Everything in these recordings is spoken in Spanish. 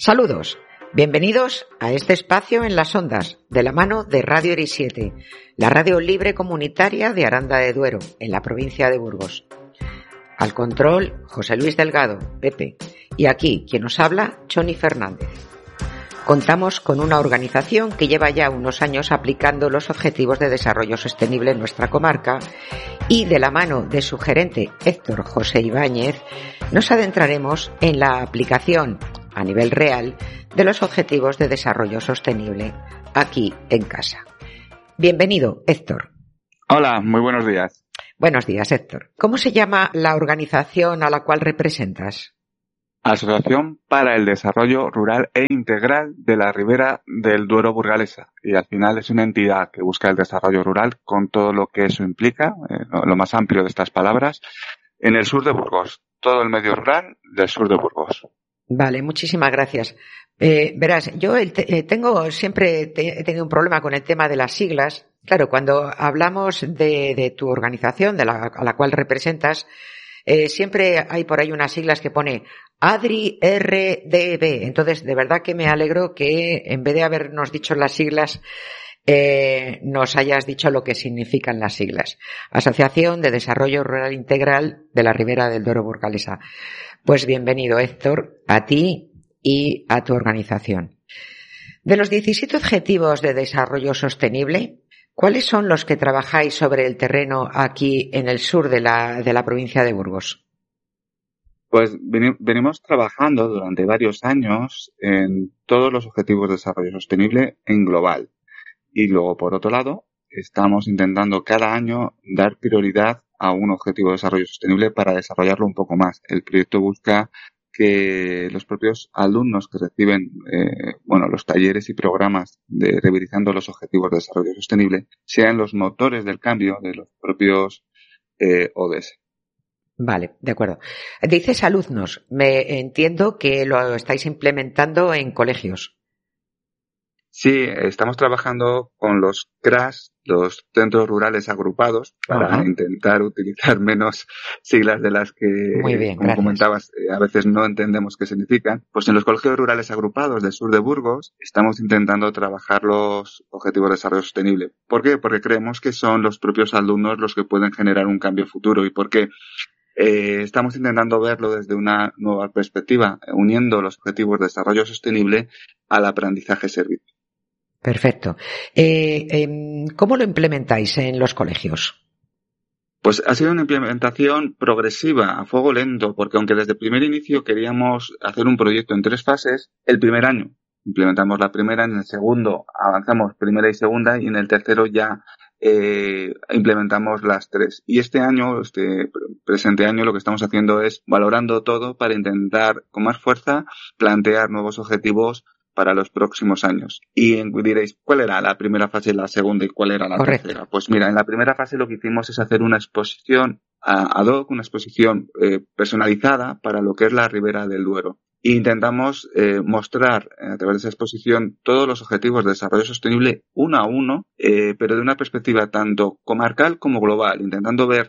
Saludos, bienvenidos a este espacio en las ondas, de la mano de Radio ERI 7, la radio libre comunitaria de Aranda de Duero, en la provincia de Burgos. Al control, José Luis Delgado, Pepe, y aquí, quien nos habla, Choni Fernández. Contamos con una organización que lleva ya unos años aplicando los Objetivos de Desarrollo Sostenible en nuestra comarca y de la mano de su gerente Héctor José Ibáñez nos adentraremos en la aplicación a nivel real de los Objetivos de Desarrollo Sostenible aquí en casa. Bienvenido, Héctor. Hola, muy buenos días. Buenos días, Héctor. ¿Cómo se llama la organización a la cual representas? Asociación para el Desarrollo Rural e Integral de la Ribera del Duero Burgalesa. Y al final es una entidad que busca el desarrollo rural con todo lo que eso implica, lo más amplio de estas palabras, en el sur de Burgos. Todo el medio rural del sur de Burgos. Vale, muchísimas gracias. Verás, yo siempre he tenido un problema con el tema de las siglas. Claro, cuando hablamos de tu organización, a la cual representas, siempre hay por ahí unas siglas que pone ADRI-RDB. Entonces, de verdad que me alegro que en vez de habernos dicho las siglas, nos hayas dicho lo que significan las siglas. Asociación de Desarrollo Rural Integral de la Ribera del Duero Burgalesa. Pues bienvenido, Héctor, a ti y a tu organización. De los 17 Objetivos de Desarrollo Sostenible, ¿cuáles son los que trabajáis sobre el terreno aquí en el sur de la provincia de Burgos? Pues venimos trabajando durante varios años en todos los Objetivos de Desarrollo Sostenible en global. Y luego, por otro lado, estamos intentando cada año dar prioridad a un objetivo de desarrollo sostenible para desarrollarlo un poco más. El proyecto busca que los propios alumnos que reciben los talleres y programas de revisando los objetivos de desarrollo sostenible sean los motores del cambio de los propios ODS. Vale, de acuerdo. Dices alumnos, me entiendo que lo estáis implementando en colegios. Sí, estamos trabajando con los CRAS, los centros rurales agrupados, para intentar utilizar menos siglas de las que, muy bien, como gracias. comentabas, a veces no entendemos qué significan. Pues en los colegios rurales agrupados del sur de Burgos estamos intentando trabajar los objetivos de desarrollo sostenible. ¿Por qué? Porque creemos que son los propios alumnos los que pueden generar un cambio futuro y porque estamos intentando verlo desde una nueva perspectiva, uniendo los objetivos de desarrollo sostenible al aprendizaje-servicio. Perfecto. ¿Cómo lo implementáis en los colegios? Pues ha sido una implementación progresiva, a fuego lento, porque aunque desde el primer inicio queríamos hacer un proyecto en 3 fases, el primer año implementamos la primera, en el segundo avanzamos primera y segunda, y en el tercero ya implementamos las 3. Y este año, este presente año, lo que estamos haciendo es valorando todo para intentar con más fuerza plantear nuevos objetivos para los próximos años. Y diréis, ¿cuál era la primera fase y la segunda y cuál era la tercera? Pues mira, en la primera fase lo que hicimos es hacer una exposición ad hoc, una exposición personalizada para lo que es la Ribera del Duero. E intentamos mostrar a través de esa exposición todos los objetivos de desarrollo sostenible uno a uno, pero de una perspectiva tanto comarcal como global, intentando ver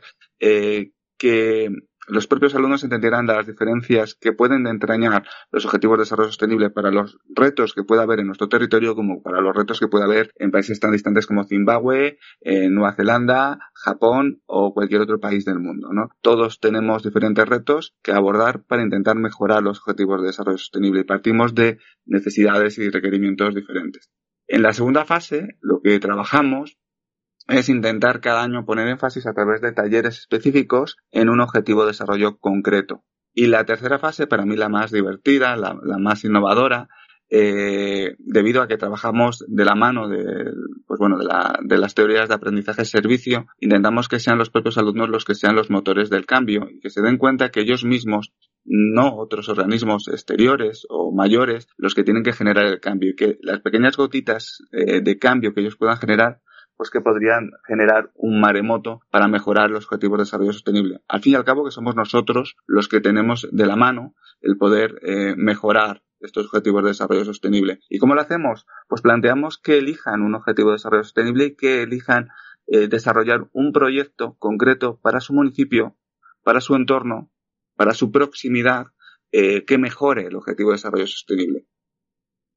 que los propios alumnos entendieran las diferencias que pueden entrañar los objetivos de desarrollo sostenible para los retos que pueda haber en nuestro territorio como para los retos que pueda haber en países tan distantes como Zimbabue, Nueva Zelanda, Japón o cualquier otro país del mundo, ¿no? Todos tenemos diferentes retos que abordar para intentar mejorar los objetivos de desarrollo sostenible y partimos de necesidades y requerimientos diferentes. En la segunda fase, lo que trabajamos es intentar cada año poner énfasis a través de talleres específicos en un objetivo de desarrollo concreto. Y la tercera fase, para mí la más divertida, la más innovadora, debido a que trabajamos de la mano de las teorías de aprendizaje-servicio, intentamos que sean los propios alumnos los que sean los motores del cambio y que se den cuenta que ellos mismos, no otros organismos exteriores o mayores, los que tienen que generar el cambio y que las pequeñas gotitas de cambio que ellos puedan generar pues que podrían generar un maremoto para mejorar los objetivos de desarrollo sostenible. Al fin y al cabo que somos nosotros los que tenemos de la mano el poder mejorar estos objetivos de desarrollo sostenible. ¿Y cómo lo hacemos? Pues planteamos que elijan un objetivo de desarrollo sostenible y que elijan desarrollar un proyecto concreto para su municipio, para su entorno, para su proximidad, que mejore el objetivo de desarrollo sostenible.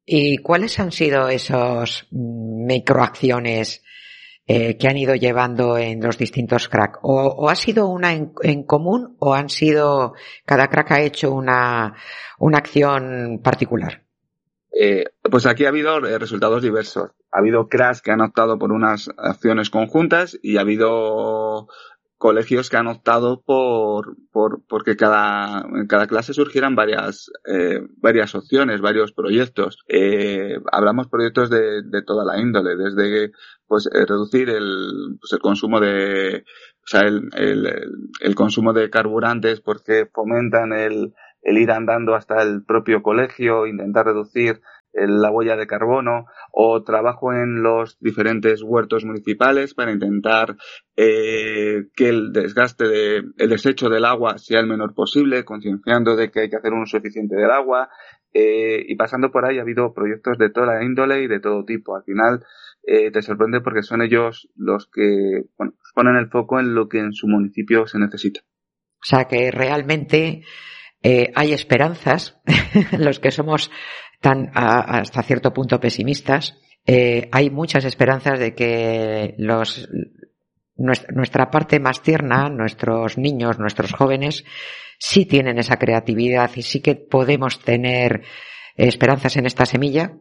¿Y cuáles han sido esos microacciones que han ido llevando en los distintos crack? ¿O ha sido una en común o han sido, cada crack ha hecho una acción particular? Pues aquí ha habido resultados diversos. Ha habido cracks que han optado por unas acciones conjuntas y ha habido colegios que han optado porque en cada clase surgieran varias opciones, varios proyectos. Hablamos proyectos de toda la índole, desde reducir el consumo de, el consumo de carburantes porque fomentan el ir andando hasta el propio colegio, intentar reducir la huella de carbono, o trabajo en los diferentes huertos municipales para intentar que el desecho del agua sea el menor posible, concienciando de que hay que hacer un uso eficiente del agua, y pasando por ahí ha habido proyectos de toda la índole y de todo tipo. Al final te sorprende porque son ellos los que ponen el foco en lo que en su municipio se necesita. O sea que realmente hay esperanzas, los que somos tan hasta cierto punto pesimistas, hay muchas esperanzas de que nuestra parte más tierna, nuestros niños, nuestros jóvenes, sí tienen esa creatividad y sí que podemos tener esperanzas en esta semilla.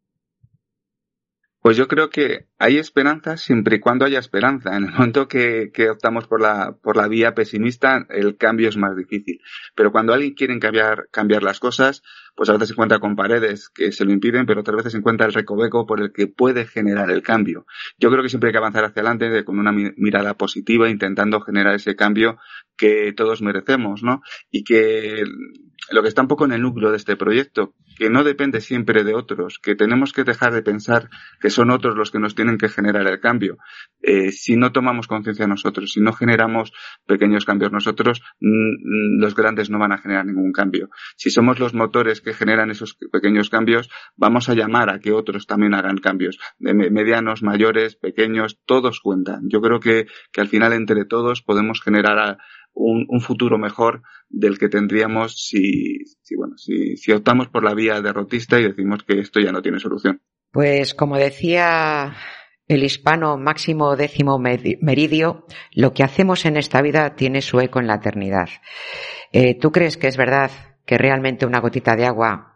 Pues yo creo que hay esperanza siempre y cuando haya esperanza. En el momento que optamos por la vía pesimista, el cambio es más difícil. Pero cuando alguien quiere cambiar las cosas, pues a veces se encuentra con paredes que se lo impiden, pero otras veces se encuentra el recoveco por el que puede generar el cambio. Yo creo que siempre hay que avanzar hacia adelante con una mirada positiva, intentando generar ese cambio que todos merecemos, ¿no? Y que lo que está un poco en el núcleo de este proyecto, que no depende siempre de otros, que tenemos que dejar de pensar que son otros los que nos tienen que generar el cambio. Si no tomamos conciencia nosotros, si no generamos pequeños cambios nosotros, los grandes no van a generar ningún cambio. Si somos los motores que generan esos pequeños cambios, vamos a llamar a que otros también hagan cambios. Medianos, mayores, pequeños, todos cuentan. Yo creo que al final entre todos podemos generar un futuro mejor del que tendríamos si optamos por la vía derrotista y decimos que esto ya no tiene solución. Pues como decía el hispano Máximo Décimo Meridio, lo que hacemos en esta vida tiene su eco en la eternidad. ¿Tú crees que es verdad que realmente una gotita de agua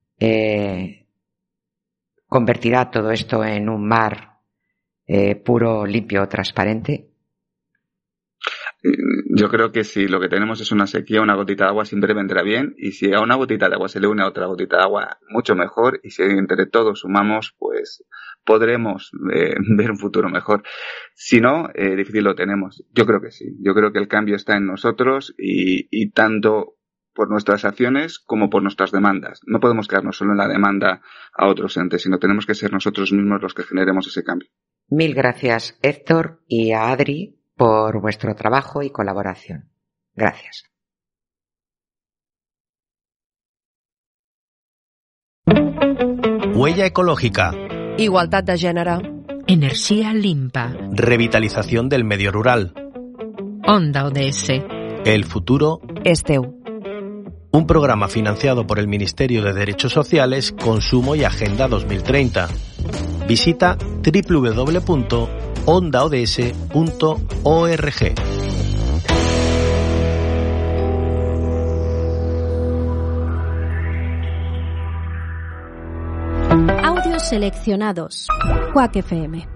convertirá todo esto en un mar puro, limpio, transparente? Yo creo que si lo que tenemos es una sequía, una gotita de agua siempre vendrá bien, y si a una gotita de agua se le une a otra gotita de agua, mucho mejor, y si entre todos sumamos, pues podremos ver un futuro mejor. Si no, difícil lo tenemos. Yo creo que sí. Yo creo que el cambio está en nosotros y tanto por nuestras acciones como por nuestras demandas. No podemos quedarnos solo en la demanda a otros entes, sino tenemos que ser nosotros mismos los que generemos ese cambio. Mil gracias, Héctor, y a Adri por vuestro trabajo y colaboración. Gracias. Huella ecológica. Igualdad de gènere. Energía limpa. Revitalización del medio rural. Onda ODS. El futuro És teu. Un programa financiado por el Ministerio de Derechos Sociales, Consumo y Agenda 2030. Visita www.ondaods.org. Audios seleccionados. Quack FM.